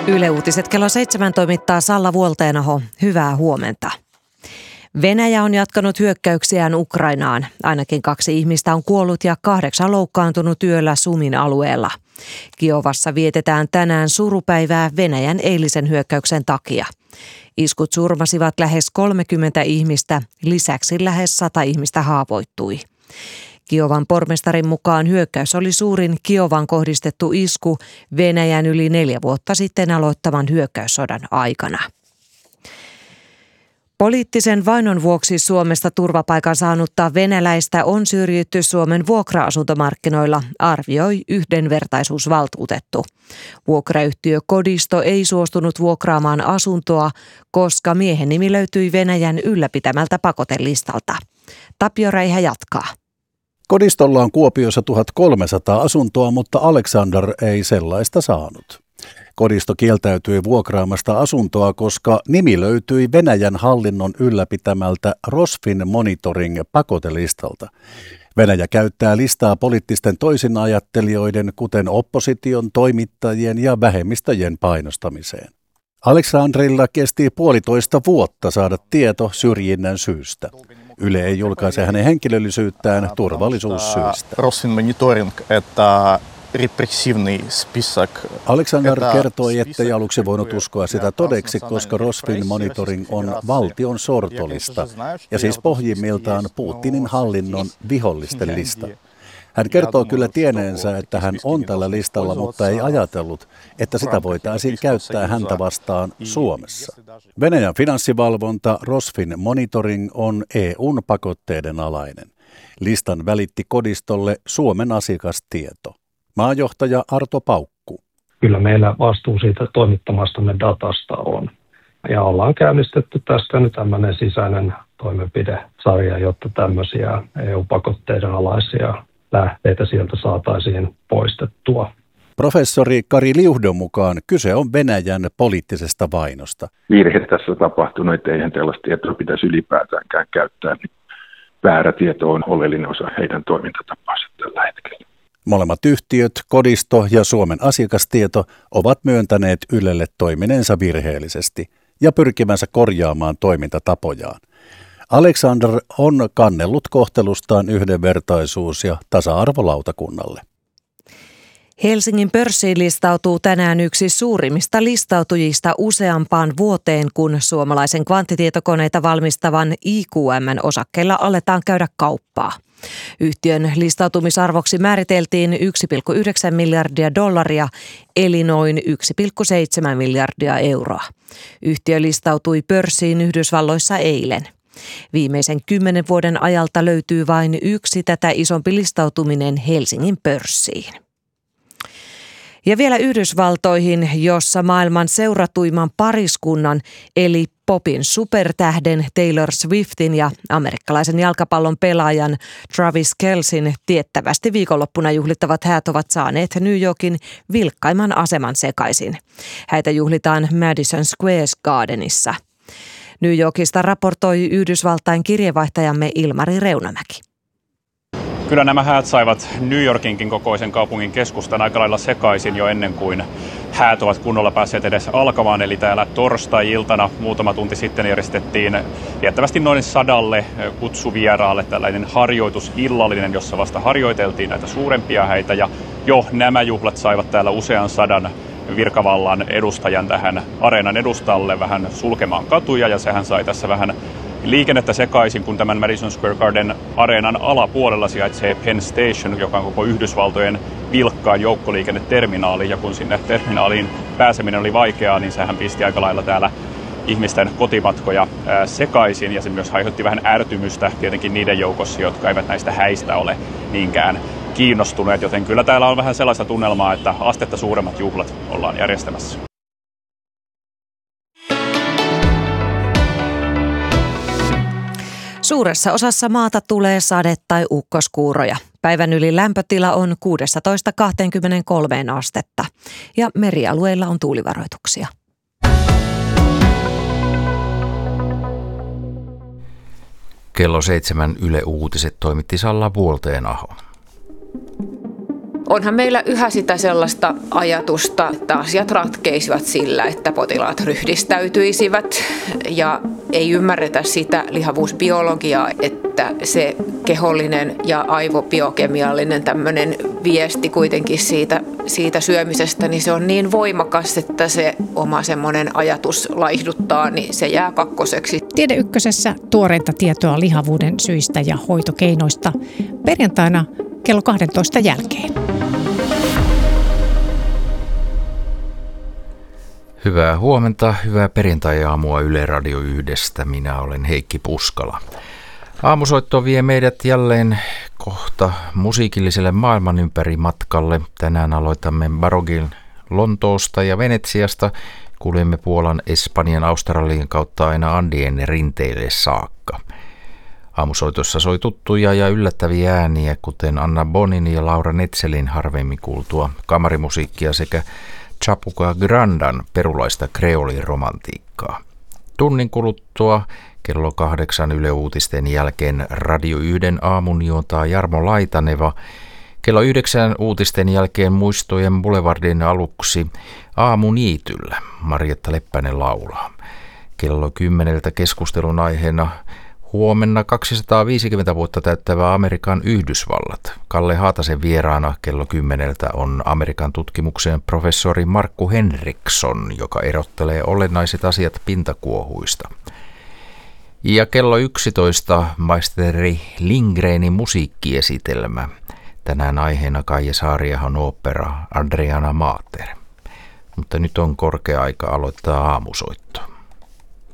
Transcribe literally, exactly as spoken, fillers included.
Yle Uutiset kello seitsemän toimittaa Salla Vuolteenaho. Hyvää huomenta. Venäjä on jatkanut hyökkäyksiään Ukrainaan. Ainakin kaksi ihmistä on kuollut ja kahdeksan loukkaantunut yöllä Sumin alueella. Kiovassa vietetään tänään surupäivää Venäjän eilisen hyökkäyksen takia. Iskut surmasivat lähes kolmekymmentä ihmistä, lisäksi lähes sata ihmistä haavoittui. Kiovan pormestarin mukaan hyökkäys oli suurin Kiovan kohdistettu isku Venäjän yli neljä vuotta sitten aloittaman hyökkäyssodan aikana. Poliittisen vainon vuoksi Suomesta turvapaikan saanutta venäläistä on syrjitty Suomen vuokra-asuntomarkkinoilla, arvioi yhdenvertaisuusvaltuutettu. Vuokrayhtiö Kodisto ei suostunut vuokraamaan asuntoa, koska miehen nimi löytyi Venäjän ylläpitämältä pakotelistalta. Tapio Räihä jatkaa. Kodistolla on Kuopiossa tuhatkolmesataa asuntoa, mutta Alexander ei sellaista saanut. Kodisto kieltäytyi vuokraamasta asuntoa, koska nimi löytyi Venäjän hallinnon ylläpitämältä Rosfin Monitoring pakotelistalta. Venäjä käyttää listaa poliittisten toisinajattelijoiden, kuten opposition, toimittajien ja vähemmistöjen painostamiseen. Alexandrilla kesti puolitoista vuotta saada tieto syrjinnän syystä. Yle ei julkaise hänen henkilöllisyyttään turvallisuussyistä. Rosfin Monitoring, että repressiivinen spisak. Alexander kertoi, ettei aluksi voinut uskoa sitä todeksi, koska Rosfin Monitoring on valtion sortolista ja siis pohjimmiltaan Putinin hallinnon vihollisten lista. Hän kertoo kyllä tieneensä, että hän on tällä listalla, mutta ei ajatellut, että sitä voitaisiin käyttää häntä vastaan Suomessa. Venäjän finanssivalvonta Rosfin Monitoring on E U:n pakotteiden alainen. Listan välitti Kodistolle Suomen asiakastieto. Maajohtaja Arto Paukku. Kyllä meillä vastuu siitä toimittamastamme datasta on. Ja ollaan käynnistetty tästä nyt tämmöinen sisäinen toimenpidesarja, jotta tämmöisiä E U-pakotteiden alaisia lähteitä sieltä saataisiin poistettua. Professori Kari Liuhdon mukaan kyse on Venäjän poliittisesta vainosta. Virhe tässä tapahtunut, että eihän tällaista tietoa pitäisi ylipäätäänkään käyttää. Väärä tieto on oleellinen osa heidän toimintatapaansa tällä hetkellä. Molemmat yhtiöt, Kodisto ja Suomen asiakastieto, ovat myöntäneet Ylelle toimineensa virheellisesti ja pyrkimänsä korjaamaan toimintatapojaan. Alexander on kannellut kohtelustaan yhdenvertaisuus- ja tasa-arvolautakunnalle. Helsingin pörssiin listautuu tänään yksi suurimmista listautujista useampaan vuoteen, kun suomalaisen kvanttitietokoneita valmistavan I Q M-osakkeilla aletaan käydä kauppaa. Yhtiön listautumisarvoksi määriteltiin yksi pilkku yhdeksän miljardia dollaria, eli noin yksi pilkku seitsemän miljardia euroa. Yhtiö listautui pörssiin Yhdysvalloissa eilen. Viimeisen kymmenen vuoden ajalta löytyy vain yksi tätä isompi listautuminen Helsingin pörssiin. Ja vielä Yhdysvaltoihin, jossa maailman seuratuimman pariskunnan eli popin supertähden Taylor Swiftin ja amerikkalaisen jalkapallon pelaajan Travis Kelceyn tiettävästi viikonloppuna juhlittavat häät ovat saaneet New Yorkin vilkkaimman aseman sekaisin. Häitä juhlitaan Madison Square Gardenissa. New Yorkista raportoi Yhdysvaltain kirjeenvaihtajamme Ilmari Reunamäki. Kyllä nämä häät saivat New Yorkinkin kokoisen kaupungin keskustan aika lailla sekaisin jo ennen kuin häät ovat kunnolla päässeet edes alkamaan. Eli täällä torstai-iltana muutama tunti sitten järjestettiin tiettävästi noin sadalle kutsuvieraalle tällainen harjoitusillallinen, jossa vasta harjoiteltiin näitä suurempia häitä. Ja jo nämä juhlat saivat täällä usean sadan virkavallan edustajan tähän areenan edustalle vähän sulkemaan katuja, ja sehän sai tässä vähän liikennettä sekaisin, kun tämän Madison Square Garden areenan alapuolella sijaitsee Penn Station, joka on koko Yhdysvaltojen vilkkaan joukkoliikenneterminaali, ja kun sinne terminaaliin pääseminen oli vaikeaa, niin sehän pisti aika lailla täällä ihmisten kotimatkoja ää, sekaisin, ja se myös aiheutti vähän ärtymystä tietenkin niiden joukossa, jotka eivät näistä häistä ole niinkään kiinnostuneet, joten kyllä täällä on vähän sellaista tunnelmaa, että astetta suuremmat juhlat ollaan järjestämässä. Suuressa osassa maata tulee sade- tai ukkoskuuroja. Päivän yli lämpötila on kuusitoista kaksikymmentäkolme astetta ja merialueilla on tuulivaroituksia. Kello seitsemän Yle Uutiset toimitti Salla Vuolteenaho. onhan meillä yhä sitä sellaista ajatusta, että asiat ratkeisivat sillä, että potilaat ryhdistäytyisivät ja ei ymmärretä sitä lihavuusbiologiaa, että se kehollinen ja aivobiokemiallinen tämmöinen viesti kuitenkin siitä, siitä syömisestä, niin se on niin voimakas, että se oma semmoinen ajatus laihduttaa, niin se jää kakkoseksi. Tiede Ykkösessä tuoreinta tietoa lihavuuden syistä ja hoitokeinoista perjantaina kello kaksitoista jälkeen. Hyvää huomenta, hyvää perjantai-aamua Yle Radio yhdestä. Minä olen Heikki Puskala. Aamusoitto vie meidät jälleen kohta musiikilliselle maailman ympäri matkalle. Tänään aloitamme Barogin Lontoosta ja Venetsiasta. Kuljemme Puolan, Espanjan, Australian kautta aina Andien rinteille saakka. Aamusoitossa soi tuttuja ja yllättäviä ääniä, kuten Anna Bonin ja Laura Netzelin harvemmin kuultua kamarimusiikkia sekä Chapuca Grandan perulaista kreoliromantiikkaa. Tunnin kuluttua kello kahdeksan Yle Uutisten jälkeen Radio yhden aamun juontaa Jarmo Laitaneva. Kello yhdeksän uutisten jälkeen Muistojen Boulevardin aluksi Aamuniityllä Marjatta Leppänen laulaa. Kello kymmeneltä keskustelun aiheena huomenna kaksisataaviisikymmentä vuotta täyttävä Amerikan Yhdysvallat. Kalle Haatasen vieraana kello kymmeneltä on Amerikan tutkimuksen professori Markku Henriksson, joka erottelee olennaiset asiat pintakuohuista. Ja kello yksitoista maisteri Lindgrenin musiikkiesitelmä. Tänään aiheena Kaija Saariahon opera Adriana Mater. Mutta nyt on korkea aika aloittaa aamusoitto.